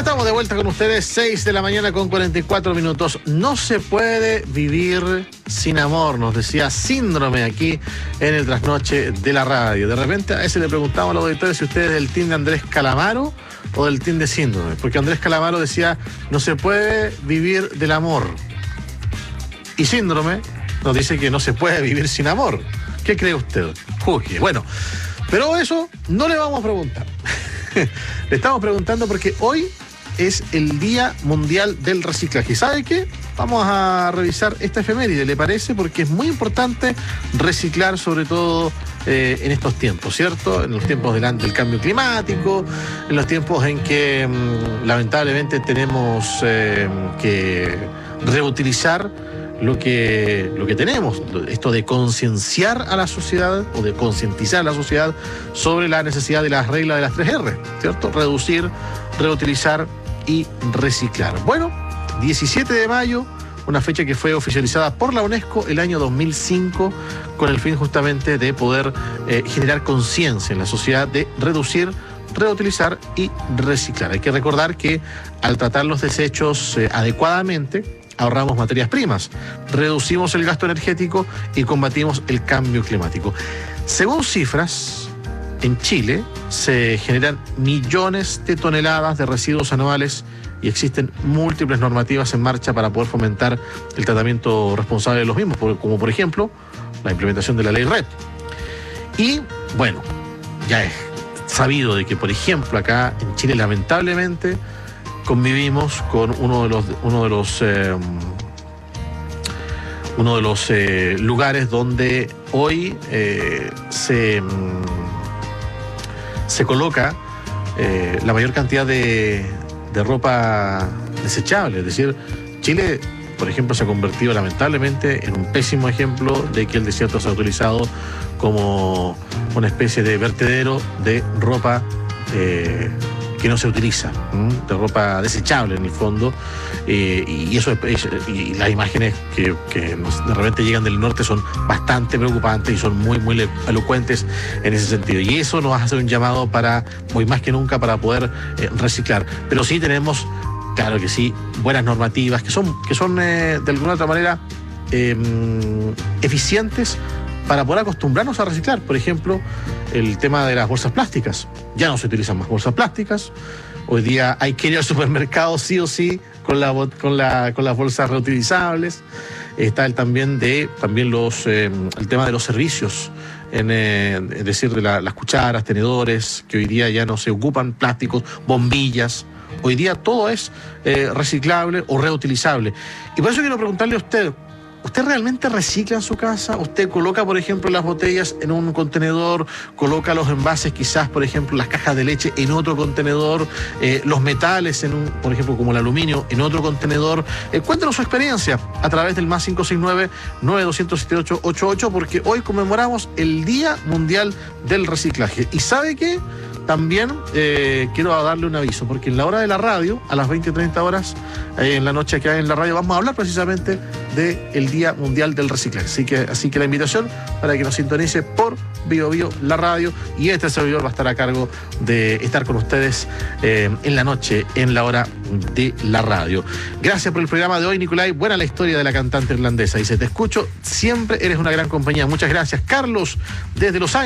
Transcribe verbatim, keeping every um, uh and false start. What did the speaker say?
estamos de vuelta con ustedes, seis de la mañana con cuarenta y cuatro minutos. No se puede vivir sin amor, nos decía Síndrome aquí en el trasnoche de la radio. De repente a ese le preguntamos a los auditores si ustedes del team de Andrés Calamaro o del team de Síndrome, porque Andrés Calamaro decía, no se puede vivir del amor. Y Síndrome nos dice que no se puede vivir sin amor. ¿Qué cree usted? Juzgue. Bueno, pero eso no le vamos a preguntar. Le estamos preguntando porque hoy es el Día Mundial del Reciclaje. ¿Y sabe qué? Vamos a revisar esta efeméride, ¿le parece? Porque es muy importante reciclar, sobre todo eh, en estos tiempos, ¿cierto? En los tiempos del, del cambio climático, en los tiempos en que mmm, lamentablemente tenemos eh, que reutilizar lo que, lo que tenemos, esto de concienciar a la sociedad o de concientizar a la sociedad sobre la necesidad de las reglas de las tres erre, ¿cierto? Reducir, reutilizar y reciclar. Bueno, diecisiete de mayo, una fecha que fue oficializada por la UNESCO el año dos mil cinco con el fin justamente de poder eh, generar conciencia en la sociedad de reducir, reutilizar y reciclar. Hay que recordar que al tratar los desechos eh, adecuadamente, ahorramos materias primas, reducimos el gasto energético y combatimos el cambio climático. Según cifras, en Chile se generan millones de toneladas de residuos anuales y existen múltiples normativas en marcha para poder fomentar el tratamiento responsable de los mismos, como por ejemplo la implementación de la ley RED. Y bueno, ya es sabido de que, por ejemplo, acá en Chile lamentablemente convivimos con uno de los uno de los eh, uno de los eh, lugares donde hoy eh, se se coloca eh, la mayor cantidad de, de ropa desechable. Es decir, Chile, por ejemplo, se ha convertido lamentablemente en un pésimo ejemplo de que el desierto se ha utilizado como una especie de vertedero de ropa eh, que no se utiliza, ¿m? de ropa desechable en el fondo, eh, y eso es, y las imágenes que, que nos, de repente llegan del norte son bastante preocupantes y son muy muy elocuentes en ese sentido, y eso nos hace un llamado para, hoy más que nunca, para poder eh, reciclar. Pero sí tenemos, claro que sí, buenas normativas que son, que son eh, de alguna otra manera eh, eficientes para poder acostumbrarnos a reciclar. Por ejemplo, el tema de las bolsas plásticas. Ya no se utilizan más bolsas plásticas. Hoy día hay que ir al supermercado sí o sí con, la, con, la, con las bolsas reutilizables. Está el también de también los eh, el tema de los servicios, en, eh, es decir, de la, las cucharas, tenedores, que hoy día ya no se ocupan, plásticos, bombillas. Hoy día todo es eh, reciclable o reutilizable. Y por eso quiero preguntarle a usted, ¿usted realmente recicla en su casa? ¿Usted coloca, por ejemplo, las botellas en un contenedor, coloca los envases, quizás, por ejemplo, las cajas de leche en otro contenedor, eh, los metales, en un, por ejemplo, como el aluminio, en otro contenedor? Eh, cuéntenos su experiencia a través del más cinco seis nueve, nueve dos cero siete ocho ocho ocho, porque hoy conmemoramos el Día Mundial del Reciclaje. ¿Y sabe qué? También eh, quiero darle un aviso, porque en la hora de la radio, a las veinte treinta horas, eh, en la noche que hay en la radio, vamos a hablar precisamente del Día Mundial del Reciclaje. Así que, así que la invitación para que nos sintonice por Bio Bio, la radio, y este servidor va a estar a cargo de estar con ustedes eh, en la noche, en la hora de la radio. Gracias por el programa de hoy, Nicolai. Buena la historia de la cantante irlandesa. Dice, te escucho, siempre eres una gran compañía. Muchas gracias. Carlos, desde Los Ángeles.